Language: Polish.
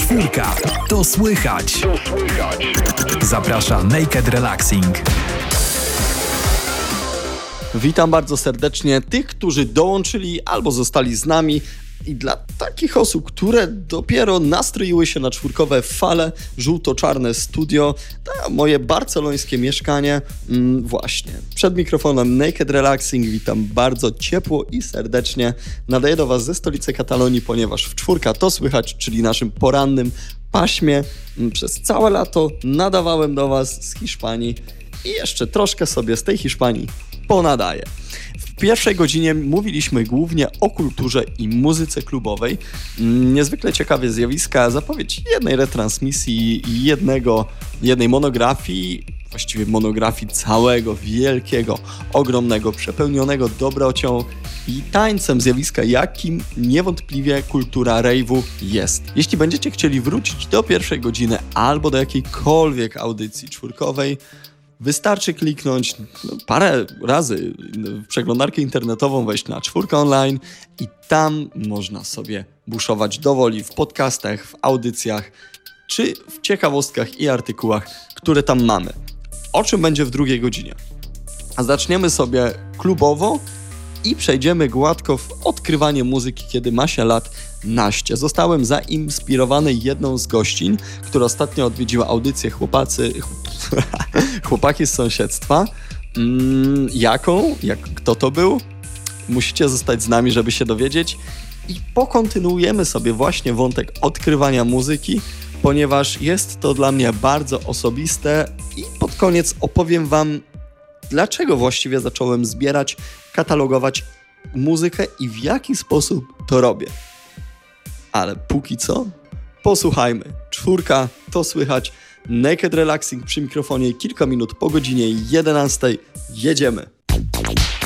Czwórka, to słychać. Zaprasza Naked Relaxing. Witam bardzo serdecznie tych, którzy dołączyli albo zostali z nami. I dla takich osób, które dopiero nastroiły się na czwórkowe fale, żółto-czarne studio, moje barcelońskie mieszkanie, właśnie. Przed mikrofonem Naked Relaxing witam bardzo ciepło i serdecznie. Nadaję do Was ze stolicy Katalonii, ponieważ w Czwórka to słychać, czyli naszym porannym paśmie. Przez całe lato nadawałem do Was z Hiszpanii i jeszcze troszkę sobie z tej Hiszpanii ponadaję. W pierwszej godzinie mówiliśmy głównie o kulturze i muzyce klubowej. Niezwykle ciekawe zjawiska, zapowiedź jednej retransmisji i jednej monografii, właściwie monografii całego, wielkiego, ogromnego, przepełnionego dobrocią i tańcem zjawiska, jakim niewątpliwie kultura rave'u jest. Jeśli będziecie chcieli wrócić do pierwszej godziny albo do jakiejkolwiek audycji czwórkowej, wystarczy kliknąć parę razy w przeglądarkę internetową, wejść na Czwórka Online i tam można sobie buszować dowoli w podcastach, w audycjach czy w ciekawostkach i artykułach, które tam mamy. O czym będzie w drugiej godzinie? A zaczniemy sobie klubowo i przejdziemy gładko w odkrywanie muzyki, kiedy ma się lat naście. Zostałem zainspirowany jedną z gościń, która ostatnio odwiedziła audycję Chłopaki z sąsiedztwa. Jaką? Kto to był? Musicie zostać z nami, żeby się dowiedzieć. I pokontynuujemy sobie właśnie wątek odkrywania muzyki, ponieważ jest to dla mnie bardzo osobiste i pod koniec opowiem Wam, dlaczego właściwie zacząłem zbierać, katalogować muzykę i w jaki sposób to robię. Ale póki co, posłuchajmy. Czwórka, to słychać. Naked Relaxing przy mikrofonie, kilka minut po godzinie 11. Jedziemy.